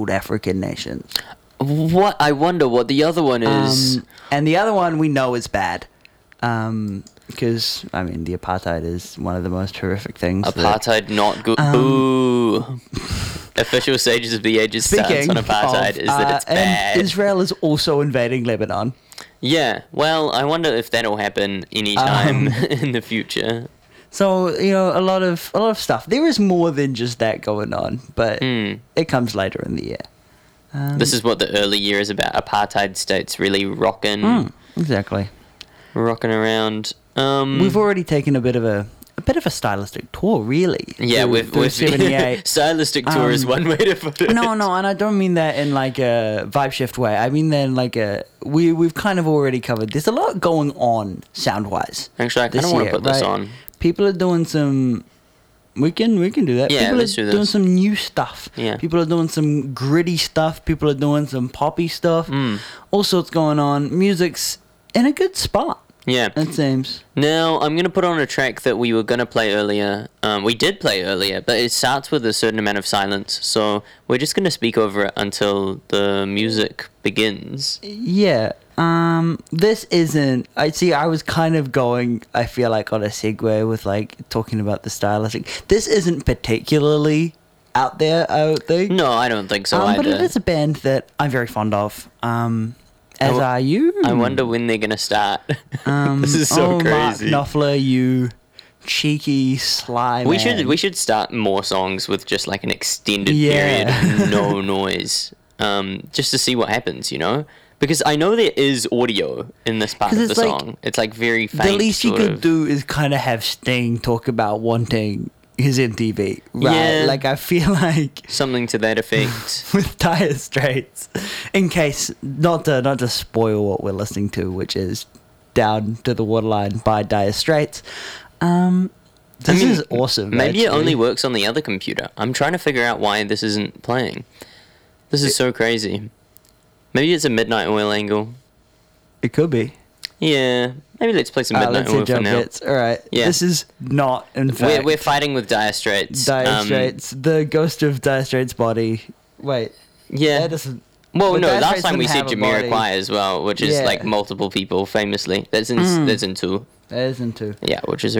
settled African nations. What? I wonder what the other one is. And the other one we know is bad. Because, I mean, the apartheid is one of the most horrific things. Apartheid not good. Boo. Official Sages of the Ages stance on apartheid is that it's bad. And Israel is also invading Lebanon. Yeah, well, I wonder if that'll happen anytime in the future. So, a lot of stuff. There is more than just that going on, but it comes later in the year. This is what the early year is about. Apartheid states really rocking. Exactly. Rocking around. We've already taken a bit of a stylistic tour, really. Yeah, through 78. Stylistic tour is one way to put it. No, and I don't mean that in like a vibe shift way. I mean that in like we've kind of already covered. There's a lot going on sound wise. Actually, I kind of want to put this on. People are doing some. We can do that. Yeah, People let's are do doing this. some new stuff. Yeah. People are doing some gritty stuff. People are doing some poppy stuff. All sorts going on. Music's in a good spot. Yeah. It seems. Now, I'm going to put on a track that we were going to play earlier. We did play earlier, but it starts with a certain amount of silence. So we're just going to speak over it until the music begins. Yeah. This isn't. I was kind of going. I feel like on a segue with like talking about the stylistic. This isn't particularly out there, I would think. No, I don't think so either. But it is a band that I'm very fond of. As are you. I wonder when they're gonna start. This is so crazy. Mark Knopfler, you cheeky sly man. We should start more songs with just like an extended period of no noise, just to see what happens, Because I know there is audio in this part of the song. It's like very faint. The least you could do is kind of have Sting talk about wanting his MTV, right? Yeah. Like I feel like something to that effect. With Dire Straits, in case not to spoil what we're listening to, which is Down to the Waterline by Dire Straits. This is awesome. Maybe it only works on the other computer. I'm trying to figure out why this isn't playing. This is so crazy. Maybe it's a Midnight Oil angle. It could be. Yeah. Maybe let's play some Midnight Oil for now. All right. Yeah. This is not, in fact. We're fighting with Dire Straits. Dire Straits. The ghost of Dire Straits' body. Wait. Yeah. That doesn't... Well, no, Dire last Straits time we didn't said have a body. Jamiroquai as well, which is like multiple people famously. That's in 2. That is in 2. Yeah, which is a